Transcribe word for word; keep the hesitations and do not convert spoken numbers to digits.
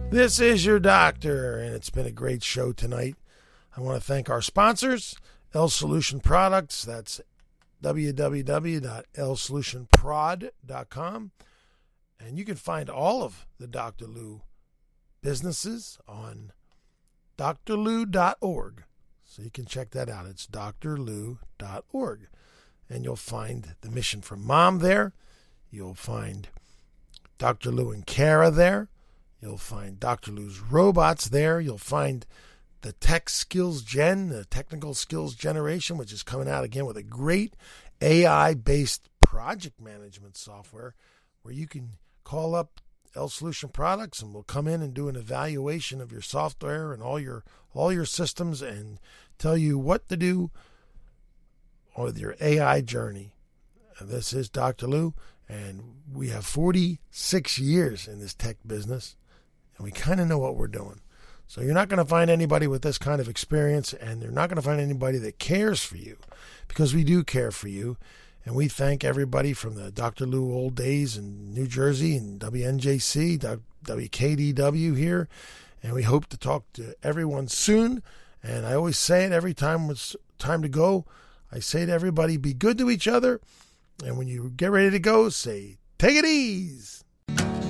This is your doctor, and it's been a great show tonight. I want to thank our sponsors, L Solution Products. That's w w w dot l solution prod dot com. And you can find all of the Doctor Lou businesses on d r lou dot org. So you can check that out. It's d r lou dot org. And you'll find the Mission from Mom there. You'll find Doctor Lou and Kara there. You'll find Doctor Lou's robots there. You'll find the Tech Skills Gen, the Technical Skills Generation, which is coming out again with a great A I-based project management software where you can call up L Solution Products and we'll come in and do an evaluation of your software and all your all your systems and tell you what to do with your A I journey. And this is Doctor Lou, and we have forty-six years in this tech business. And we kind of know what we're doing. So you're not going to find anybody with this kind of experience, and you're not going to find anybody that cares for you, because we do care for you. And we thank everybody from the Doctor Lou old days in New Jersey and W N J C, W K D W here. And we hope to talk to everyone soon. And I always say it every time it's time to go. I say to everybody, be good to each other. And when you get ready to go, say, take it easy.